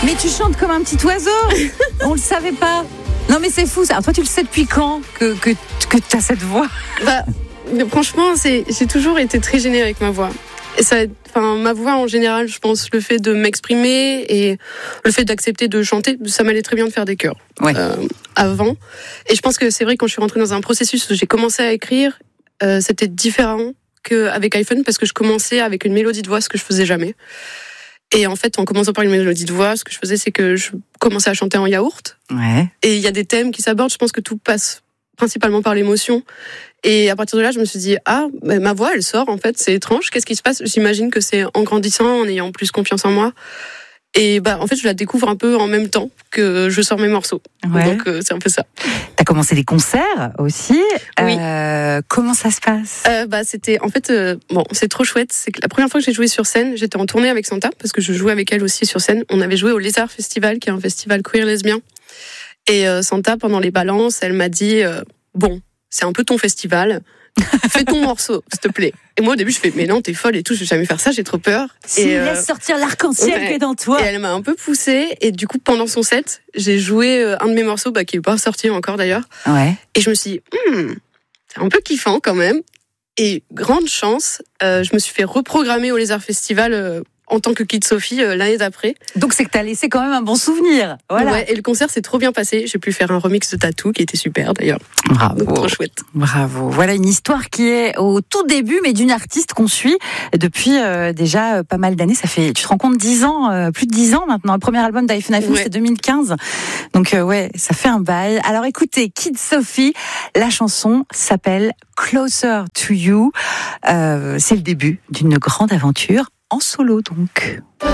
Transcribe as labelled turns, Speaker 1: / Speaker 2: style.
Speaker 1: Mais tu chantes comme un petit oiseau. On le savait pas. Non mais c'est fou ça. Alors, toi tu le sais depuis quand que tu as cette voix?
Speaker 2: Franchement, j'ai toujours été très gênée avec ma voix. Et ma voix en général, je pense, le fait de m'exprimer et le fait d'accepter de chanter, ça m'allait très bien de faire des chœurs avant. Et je pense que c'est vrai, quand je suis rentrée dans un processus où j'ai commencé à écrire, c'était différent qu'avec iPhone, parce que je commençais avec une mélodie de voix, ce que je faisais jamais. Et en fait, en commençant par une mélodie de voix, ce que je faisais, c'est que je commençais à chanter en yaourt.
Speaker 1: Ouais.
Speaker 2: Et il y a des thèmes qui s'abordent, je pense que tout passe principalement par l'émotion. Et à partir de là, je me suis dit, ma voix, elle sort, en fait, c'est étrange. Qu'est-ce qui se passe? J'imagine que c'est en grandissant, en ayant plus confiance en moi. Et en fait, je la découvre un peu en même temps que je sors mes morceaux.
Speaker 1: Ouais.
Speaker 2: Donc, c'est un peu ça.
Speaker 1: T'as commencé les concerts aussi.
Speaker 2: Oui.
Speaker 1: Comment ça se passe?
Speaker 2: C'était, en fait, c'est trop chouette. C'est que la première fois que j'ai joué sur scène, j'étais en tournée avec Santa, parce que je jouais avec elle aussi sur scène. On avait joué au Lézard Festival, qui est un festival queer lesbien. Et Santa, pendant les balances, elle m'a dit, c'est un peu ton festival. Fais ton morceau, s'il te plaît. Et moi, au début, je fais, mais non, t'es folle et tout, je vais jamais faire ça, j'ai trop peur.
Speaker 1: Laisse sortir l'arc-en-ciel qui est en toi.
Speaker 2: Et elle m'a un peu poussée. Et du coup, pendant son set, j'ai joué un de mes morceaux, qui n'est pas sorti encore d'ailleurs.
Speaker 1: Ouais.
Speaker 2: Et je me suis dit, c'est un peu kiffant quand même. Et grande chance, je me suis fait reprogrammer au Lézard Festival en tant que Kid Sophie l'année d'après.
Speaker 1: Donc c'est que t'as laissé quand même un bon souvenir. Voilà.
Speaker 2: Ouais, et le concert s'est trop bien passé. J'ai pu faire un remix de Tattoo qui était super d'ailleurs.
Speaker 1: Bravo.
Speaker 2: Donc, trop chouette.
Speaker 1: Bravo. Voilà une histoire qui est au tout début, mais d'une artiste qu'on suit depuis déjà pas mal d'années. Ça fait, tu te rends compte, 10 ans, plus de 10 ans maintenant. Le premier album d'iPhone, c'est 2015. Donc ça fait un bail. Alors écoutez, Kid Sophie, la chanson s'appelle Closer to You. C'est le début d'une grande aventure en solo donc.